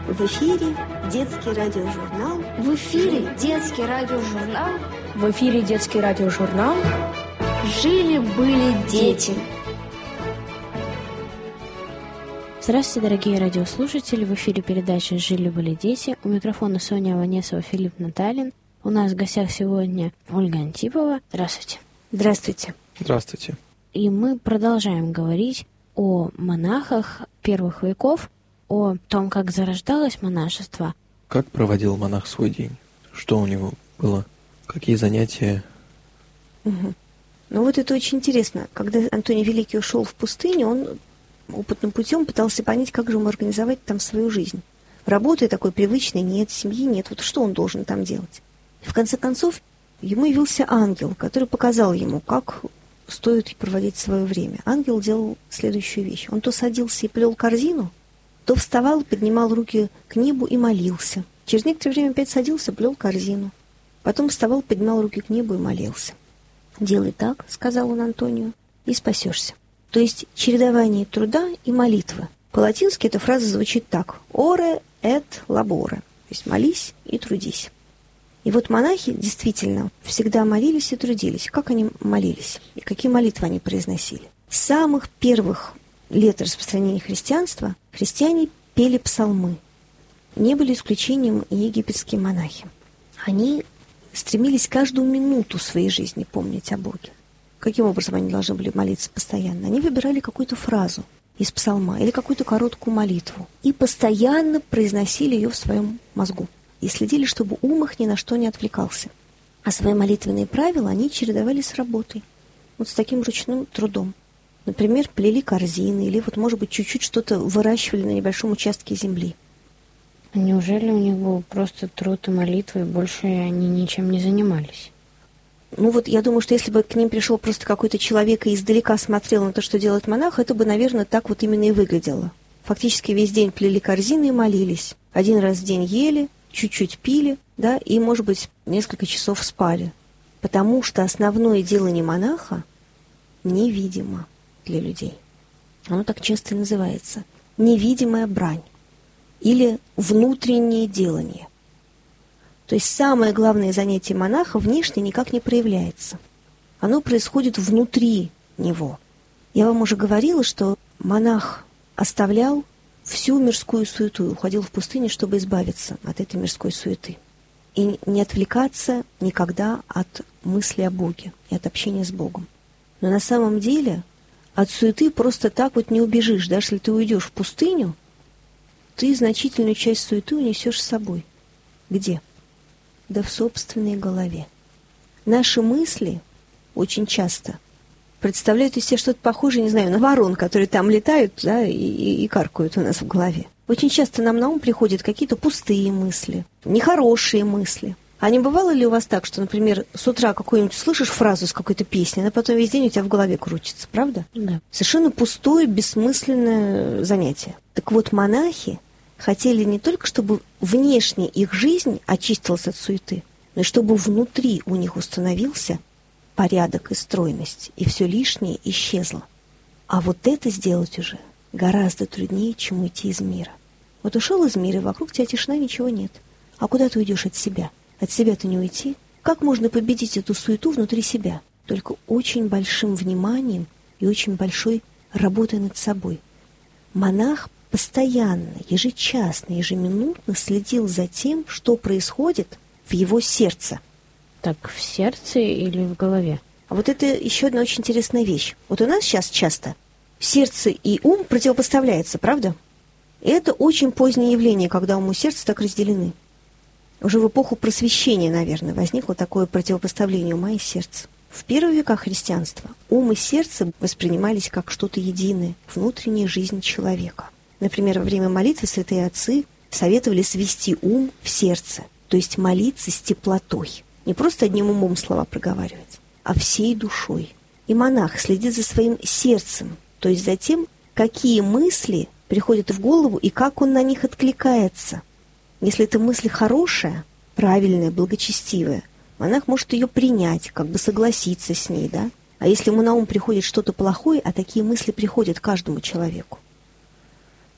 В эфире детский радиожурнал. В эфире детский радиожурнал. В эфире детский радиожурнал. Жили-были дети. Здравствуйте, дорогие радиослушатели! В эфире передача «Жили-были дети». У микрофона Соня Аванесова, Филипп Наталин. У нас в гостях сегодня Ольга Антипова. Здравствуйте. Здравствуйте. Здравствуйте. И мы продолжаем говорить о монахах первых веков, о том, как зарождалось монашество. Как проводил монах свой день? Что у него было? Какие занятия? Угу. Ну вот это очень интересно. Когда Антоний Великий ушел в пустыню, он опытным путем пытался понять, как же ему организовать там свою жизнь. Работы такой привычной нет, семьи нет. Вот что он должен там делать? И в конце концов, ему явился ангел, который показал ему, как стоит проводить свое время. Ангел делал следующую вещь. Он то садился и плел корзину, то вставал, поднимал руки к небу и молился. Через некоторое время опять садился, плел корзину. Потом вставал, поднимал руки к небу и молился. «Делай так», — сказал он Антонию, — «и спасешься». То есть чередование труда и молитвы. По-латински эта фраза звучит так: «Ore et labore», то есть «молись и трудись». И вот монахи действительно всегда молились и трудились. Как они молились? И какие молитвы они произносили? С самых первых лет распространения христианства христиане пели псалмы. Не были исключением и египетские монахи. Они стремились каждую минуту своей жизни помнить о Боге. Каким образом они должны были молиться постоянно? Они выбирали какую-то фразу из псалма или какую-то короткую молитву и постоянно произносили ее в своем мозгу. И следили, чтобы ум их ни на что не отвлекался. А свои молитвенные правила они чередовали с работой. Вот с таким ручным трудом. Например, плели корзины или, вот, может быть, чуть-чуть что-то выращивали на небольшом участке земли. Неужели у них был просто труд и молитва, и больше они ничем не занимались? Ну вот я думаю, что если бы к ним пришел просто какой-то человек и издалека смотрел на то, что делает монах, это бы, наверное, так вот именно и выглядело. Фактически весь день плели корзины и молились. Один раз в день ели, чуть-чуть пили, да, и, может быть, несколько часов спали. Потому что основное делание монаха невидимо для людей. Оно так часто и называется. Невидимая брань. Или внутреннее делание. То есть самое главное занятие монаха внешне никак не проявляется. Оно происходит внутри него. Я вам уже говорила, что монах оставлял всю мирскую суету и уходил в пустыню, чтобы избавиться от этой мирской суеты. И не отвлекаться никогда от мысли о Боге и от общения с Богом. Но на самом деле от суеты просто так вот не убежишь. Даже если ты уйдешь в пустыню, ты значительную часть суеты унесешь с собой. Где? Да в собственной голове. Наши мысли очень часто представляют из себя что-то похожее, не знаю, на ворон, которые там летают, да, и каркают у нас в голове. Очень часто нам на ум приходят какие-то пустые мысли, нехорошие мысли. А не бывало ли у вас так, что, например, с утра какую-нибудь слышишь фразу с какой-то песни, она потом весь день у тебя в голове крутится, правда? Да. Совершенно пустое, бессмысленное занятие. Так вот, монахи хотели не только, чтобы внешне их жизнь очистилась от суеты, но и чтобы внутри у них установился порядок и стройность, и все лишнее исчезло. А вот это сделать уже гораздо труднее, чем уйти из мира. Вот ушел из мира, и вокруг тебя тишина, ничего нет. А куда ты уйдешь от себя? От себя-то не уйти. Как можно победить эту суету внутри себя? Только очень большим вниманием и очень большой работой над собой. Монах постоянно, ежечасно, ежеминутно следил за тем, что происходит в его сердце. Так, в сердце или в голове? А вот это еще одна очень интересная вещь. Вот у нас сейчас часто сердце и ум противопоставляются, правда? И это очень позднее явление, когда ум и сердце так разделены. Уже в эпоху просвещения, наверное, возникло такое противопоставление ума и сердца. В первых веках христианства ум и сердце воспринимались как что-то единое, внутренняя жизнь человека. Например, во время молитвы святые отцы советовали свести ум в сердце, то есть молиться с теплотой. Не просто одним умом слова проговаривать, а всей душой. И монах следит за своим сердцем, то есть за тем, какие мысли приходят в голову и как он на них откликается. Если эта мысль хорошая, правильная, благочестивая, монах может ее принять, как бы согласиться с ней, да? А если ему на ум приходит что-то плохое, а такие мысли приходят каждому человеку,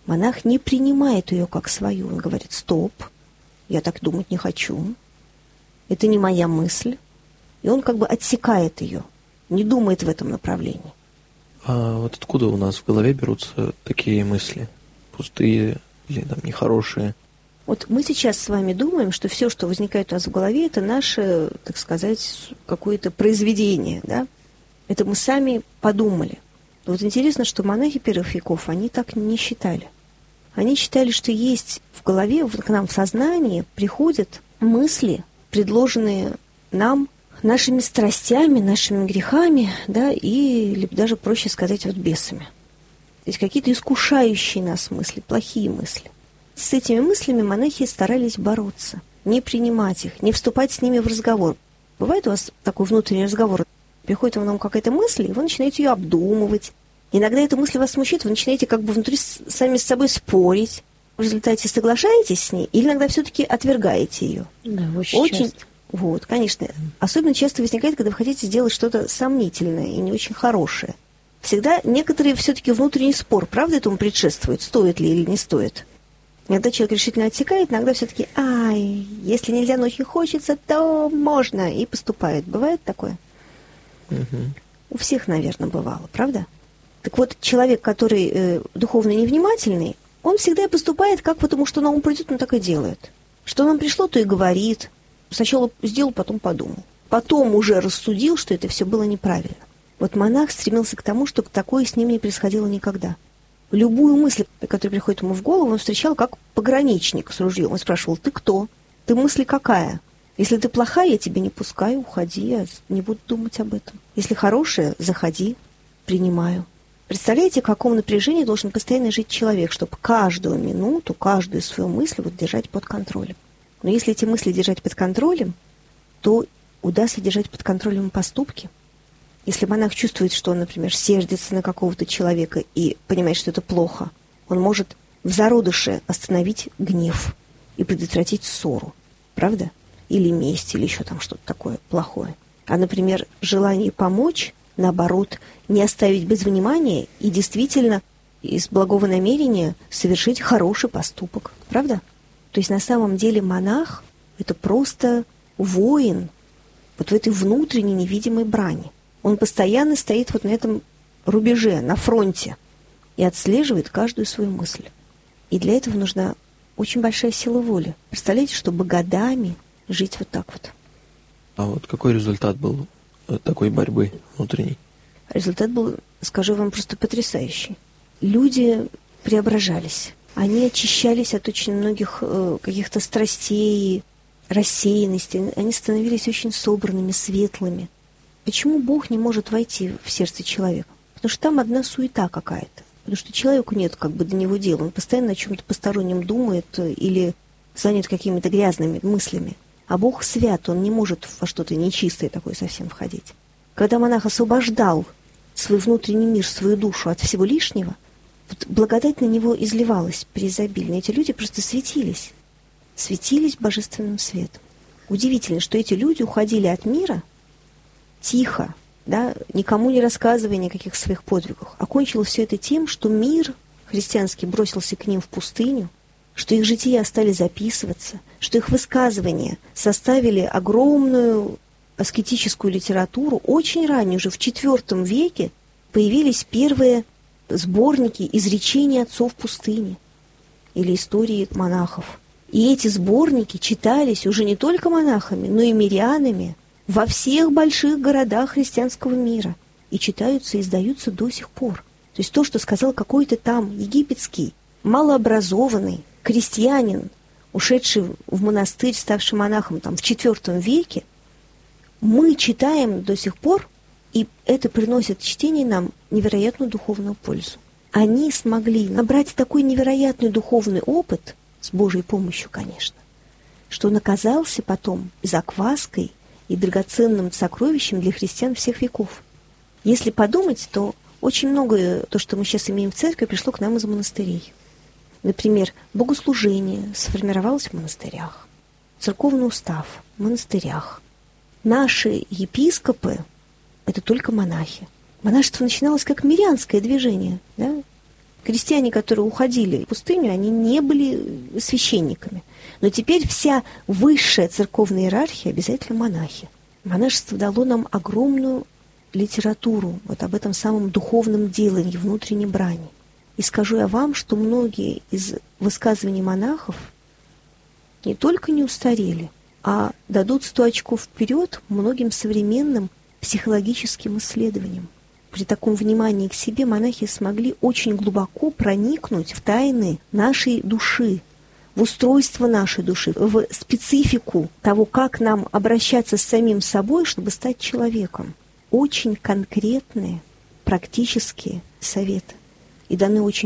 Монах не принимает ее как свою. Он говорит: стоп, я так думать не хочу. Это не моя мысль. И он как бы отсекает ее, не думает в этом направлении. А вот откуда у нас в голове берутся такие мысли? Пустые или там нехорошие? Вот мы сейчас с вами думаем, что все, что возникает у нас в голове, это наше, так сказать, какое-то произведение, да? Это мы сами подумали. Но вот интересно, что монахи первых веков, они так не считали. Они считали, что есть в голове, к нам в сознании приходят мысли, предложенные нам нашими страстями, нашими грехами, да, или даже, проще сказать, вот бесами. То есть какие-то искушающие нас мысли, плохие мысли. С этими мыслями монахи старались бороться, не принимать их, не вступать с ними в разговор. Бывает у вас такой внутренний разговор, приходит вам какая-то мысль, и вы начинаете ее обдумывать. Иногда эта мысль вас смущает, вы начинаете как бы внутри сами с собой спорить. В результате соглашаетесь с ней или иногда все-таки отвергаете ее. Да, очень часто. Вот, конечно. Особенно часто возникает, когда вы хотите сделать что-то сомнительное и не очень хорошее. Всегда некоторые все-таки внутренний спор, правда, этому предшествует, стоит ли или не стоит. Иногда человек решительно отсекает, иногда все-таки, если нельзя, но очень хочется, то можно, и поступает. Бывает такое? У всех, наверное, бывало, правда? Так вот, человек, который духовно невнимательный, он всегда и поступает, как потому что на ум придет, он так и делает. Что нам пришло, то и говорит. Сначала сделал, потом подумал. Потом уже рассудил, что это все было неправильно. Вот монах стремился к тому, чтобы такое с ним не происходило никогда. Любую мысль, которая приходит ему в голову, он встречал как пограничник с ружьем. Он спрашивал: ты кто? Ты мысль какая? Если ты плохая, я тебя не пускаю, уходи, я не буду думать об этом. Если хорошая, заходи, принимаю. Представляете, в каком напряжении должен постоянно жить человек, чтобы каждую минуту, каждую свою мысль держать под контролем. Но если эти мысли держать под контролем, то удастся держать под контролем поступки. Если монах чувствует, что он, например, сердится на какого-то человека и понимает, что это плохо, он может в зародыше остановить гнев и предотвратить ссору. Правда? Или месть, или еще там что-то такое плохое. А, например, желание помочь, наоборот, не оставить без внимания и действительно из благого намерения совершить хороший поступок. Правда? То есть на самом деле монах – это просто воин вот в этой внутренней невидимой брани. Он постоянно стоит вот на этом рубеже, на фронте и отслеживает каждую свою мысль. И для этого нужна очень большая сила воли. Представляете, чтобы годами жить вот так вот. А вот какой результат был такой борьбы внутренней? Результат был, скажу вам, просто потрясающий. Люди преображались. Они очищались от очень многих каких-то страстей, рассеянности. Они становились очень собранными, светлыми. Почему Бог не может войти в сердце человека? Потому что там одна суета какая-то. Потому что человеку нет как бы до него дела. Он постоянно о чем-то постороннем думает или занят какими-то грязными мыслями. А Бог свят, он не может во что-то нечистое такое совсем входить. Когда монах освобождал свой внутренний мир, свою душу от всего лишнего, вот благодать на него изливалась преизобильно. Эти люди просто светились божественным светом. Удивительно, что эти люди уходили от мира тихо, да, никому не рассказывая никаких своих подвигов. Окончилось все это тем, что мир христианский бросился к ним в пустыню, что их жития стали записываться, что их высказывания составили огромную аскетическую литературу. Очень ранее, уже в IV веке, появились первые сборники изречений отцов пустыни или истории монахов. И эти сборники читались уже не только монахами, но и мирянами во всех больших городах христианского мира. И читаются и издаются до сих пор. То есть то, что сказал какой-то там египетский, малообразованный крестьянин, ушедший в монастырь, ставший монахом там, в IV веке, мы читаем до сих пор, и это приносит чтение нам невероятную духовную пользу. Они смогли набрать такой невероятный духовный опыт, с Божьей помощью, конечно, что он оказался потом закваской и драгоценным сокровищем для христиан всех веков. Если подумать, то очень многое, то, что мы сейчас имеем в церкви, пришло к нам из монастырей. Например, богослужение сформировалось в монастырях, церковный устав в монастырях. Наши епископы – это только монахи. Монашество начиналось как мирянское движение, да? Крестьяне, которые уходили в пустыню, они не были священниками. Но теперь вся высшая церковная иерархия обязательно монахи. Монашество дало нам огромную литературу вот об этом самом духовном делании, внутренней брани. И скажу я вам, что многие из высказываний монахов не только не устарели, а дадут 100 очков вперед многим современным психологическим исследованиям. При таком внимании к себе монахи смогли очень глубоко проникнуть в тайны нашей души, в устройство нашей души, в специфику того, как нам обращаться с самим собой, чтобы стать человеком. Очень конкретные, практические советы. И даны очень